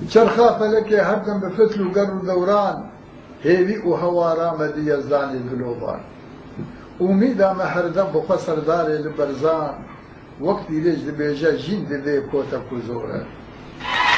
چرخا فەلەکێ هەردەم بە فتل و گەڕ و دەوران هێوی و هەوارامە دیەزدانی گلۆبان ئومیدامە هەردەم بخوا سەردارێ لە بەرزان وەکتی لێش دەبێژە ژین دەدێ کۆتە کوزۆرە